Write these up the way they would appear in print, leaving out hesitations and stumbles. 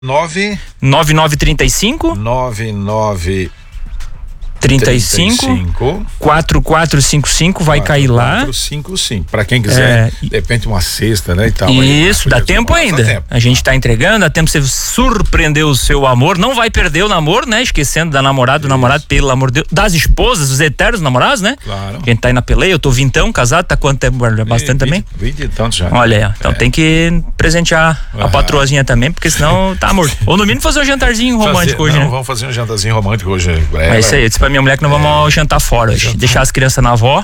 9935 4455 vai cair lá. 4455. Pra quem quiser, de repente uma cesta, né? E tal. Isso, dá tempo ainda. A gente tá entregando, dá tempo pra você surpreender o seu amor. Não vai perder o namoro, né? Esquecendo da namorada, do namorado, pelo amor de Deus. Das esposas, os eternos namorados, né? Claro. A gente tá aí na peleia, eu tô vintão, casado, tá quanto tempo? Bastante também? 20 e tantos já. Olha aí, ó. Então tem que presentear a patroazinha também, porque senão tá morto. Ou no mínimo fazer um jantarzinho romântico hoje, né? Vamos fazer um jantarzinho romântico hoje. É isso aí, eu disse pra minha mulher que não vamos jantar fora hoje. Deixar as crianças na avó.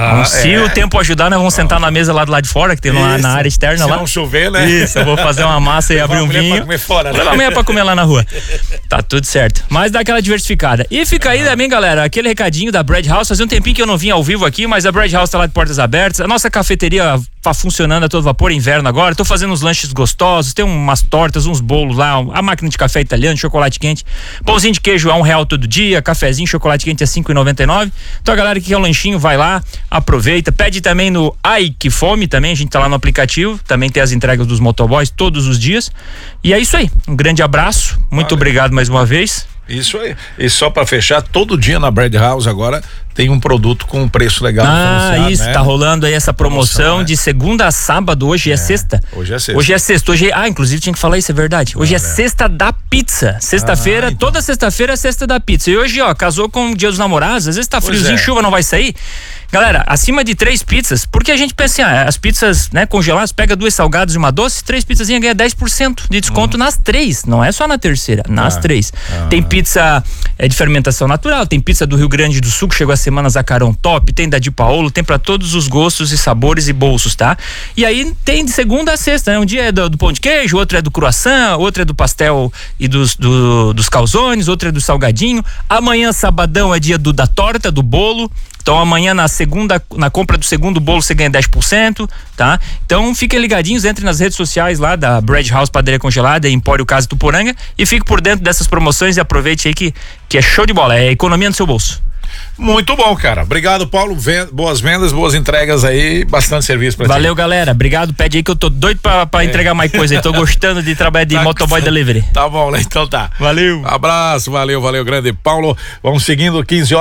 Se o tempo ajudar, nós vamos sentar na mesa lá do lado de fora, que tem na área externa lá. Se não chover, né? Isso, eu vou fazer uma massa e abrir um vinho. Pra comer fora, né? Levar a mulher pra comer lá na rua. Tá tudo certo. Mas dá aquela diversificada. E fica aí também, galera, aquele recadinho da Bread House. Fazia um tempinho que eu não vinha ao vivo aqui, mas a Bread House tá lá de portas abertas. A nossa cafeteria tá funcionando a todo vapor, inverno agora. Tô fazendo uns lanches gostosos, tem umas tortas, uns bolos lá, a máquina de café italiano, chocolate quente, pãozinho de queijo a R$1 todo dia, cafezinho, chocolate quente a R$5,99. Então a galera que quer um lanchinho, vai lá, aproveita, pede também no Ai Que Fome também, a gente tá lá no aplicativo, também tem as entregas dos motoboys todos os dias. E é isso aí, um grande abraço, muito obrigado mais uma vez. Isso aí. E só pra fechar, todo dia na Bread House agora tem um produto com um preço legal. Isso, né? Tá rolando aí essa promoção, né? De segunda a sábado, hoje é sexta. Hoje é sexta. Hoje é sexta. Inclusive tinha que falar isso, é verdade. Hoje é sexta da pizza. Sexta-feira, então. Toda sexta-feira é sexta da pizza. E hoje, casou com o Dia dos Namorados, às vezes tá friozinho, chuva, não vai sair. Galera, acima de 3 pizzas, porque a gente pensa assim, as pizzas, né, congeladas, pega 2 salgadas e uma doce, 3 pizzazinhas ganha 10% de desconto nas 3, não é só na terceira, nas 3. Tem pizza de fermentação natural, tem pizza do Rio Grande do Sul, que chegou a semana Zacarão Top, tem da Di Paolo, tem pra todos os gostos e sabores e bolsos, tá? E aí tem de segunda a sexta, né? Um dia é do pão de queijo, outro é do croissant, outro é do pastel e dos calzones, outro é do salgadinho. Amanhã, sabadão, é dia da torta, do bolo. Então amanhã na compra do segundo bolo você ganha 10%, tá? Então fiquem ligadinhos, entre nas redes sociais lá da Bread House Padaria Congelada e Empório Casa Tuporanga e fique por dentro dessas promoções e aproveite aí que é show de bola, é economia no seu bolso. Muito bom, cara. Obrigado, Paulo. Boas vendas, boas entregas aí, bastante serviço pra ti. Valeu, galera. Obrigado. Pede aí que eu tô doido pra entregar mais coisa aí. Tô gostando de trabalhar de motoboy delivery. Tá bom, né? Então tá. Valeu. Abraço, valeu, grande Paulo. Vamos seguindo,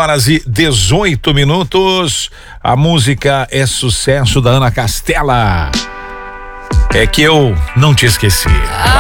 15h18. A música é sucesso da Ana Castela. É que eu não te esqueci.